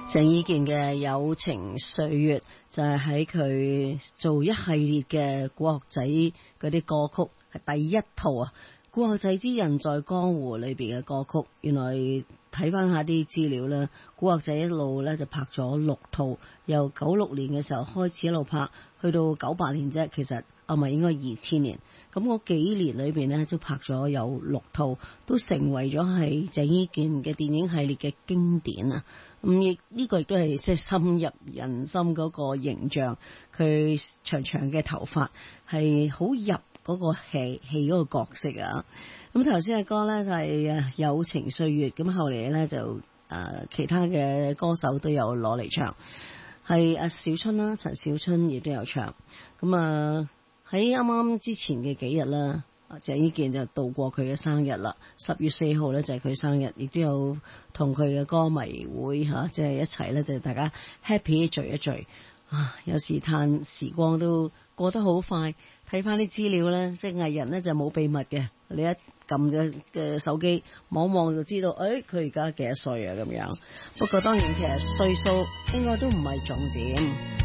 鄭伊健嘅友情歲月就係喺佢做一系列嘅古惑仔嗰啲歌曲，係第一套啊！古惑仔之人在江湖裏邊嘅歌曲，原來睇翻下啲資料咧，古惑仔一路咧就拍咗6套，由96年嘅時候開始一路拍，去到98年啫。其實唔係應該2000年，咁嗰幾年裏邊咧都拍咗有6套，都成為咗係鄭伊健嘅電影系列嘅經典啊！咁亦呢個亦都係即係深入人心嗰個形象，佢長長嘅頭髮係好入嗰個戲嗰個角色啊！咁頭先嘅歌咧就係友情歲月，咁後嚟咧就其他嘅歌手都有攞嚟唱，係阿小春啦，陳小春亦都有唱。咁喺啱啱之前嘅幾日啦，鄭伊健就度過佢嘅生日啦，10月4號咧就係佢生日，亦都有同佢嘅歌迷會即係一齊咧就大家 happy 聚一聚。有時嘆時光都過得好快，睇翻啲資料咧，即係藝人咧就冇秘密嘅，你一撳嘅手機望望就知道，佢而家幾多歲啊咁樣。不過當然其實歲數應該都唔係重點，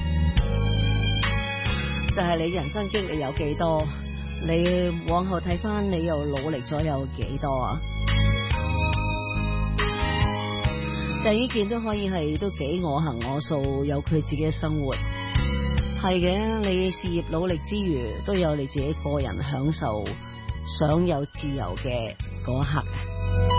就係你人生經歷有幾多，你往後睇翻你又努力咗有幾多啊？鄭伊健都可以係都幾我行我素，有佢自己嘅生活。係嘅，你事業努力之餘，都有你自己個人享受、想有自由嘅嗰一刻。